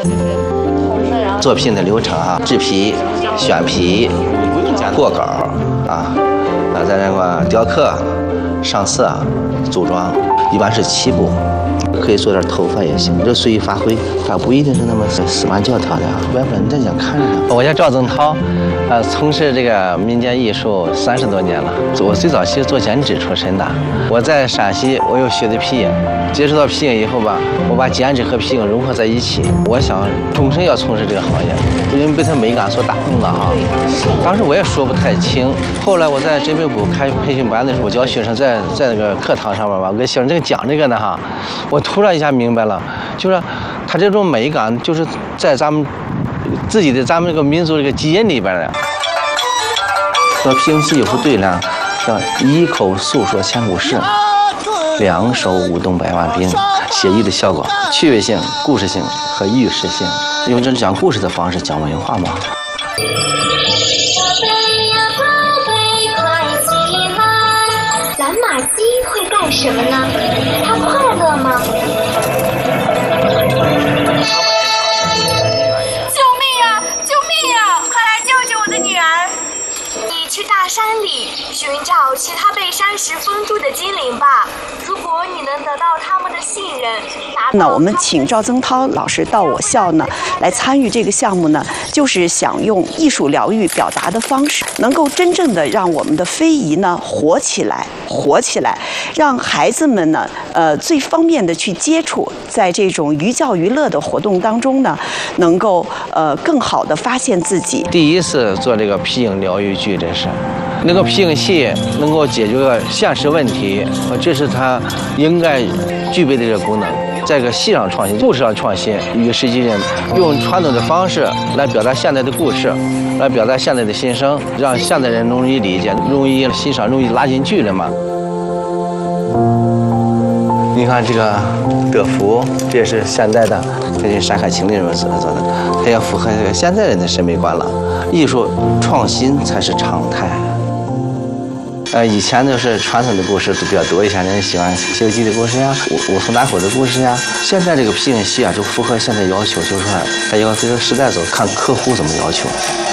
作品的流程啊，制皮、选皮、过稿在那个雕刻、上色、组装，一般是7步。可以做点头发也行，就随意发挥，它不一定是那么死板教条的。外边你在家看着呢。我叫赵增涛，从事这个民间艺术30多年了。我最早其实做剪纸出身的。我在陕西，我又学的皮影，接触到皮影以后吧，我把剪纸和皮影融合在一起。我想终身要从事这个行业，因为被它美感所打动了哈。当时我也说不太清，后来我在真北部开培训班的时候，我教学生在那个课堂上面吧，我跟学生讲这个呢哈，我突然一下明白了，就是它这种美感，就是在咱们这个民族这个基因里边的。说皮影戏有副对联，叫一口诉说千古事，2手舞动百万兵，写意的效果、趣味性、故事性和寓事性，用这种讲故事的方式讲文化嘛。 蓝马鸡会干什么呢？它快乐吗？ 救命啊！救命啊！快来救救我的女儿！ 你去大山里寻找其他被山石封住的精灵吧。如果你能得到他们的信任， 那我们请赵增涛老师到我校呢来参与这个项目呢，就是想用艺术疗愈表达的方式，能够真正的让我们的非遗呢活起来，让孩子们呢最方便的去接触，在这种寓教于乐的活动当中呢，能够更好的发现自己。 第一次做这个皮影疗愈剧，这是那个皮影戏能够解决现实问题，这是它应该具备的这个功能。在这个戏上创新，故事上创新，与时俱进，用传统的方式来表达现代的故事，来表达现代的心声，让现代人容易理解、容易欣赏、容易拉进剧了嘛。你看这个德福，这也是现代的，这是山海情的人做的，它要符合这个现代人的审美观了。艺术创新才是常态。以前都是传统的故事都比较多，以前人喜欢《西游记》的故事呀，武松打虎的故事呀。现在这个皮影戏啊，就符合现在要求，就是说它要这个时代走，看客户怎么要求。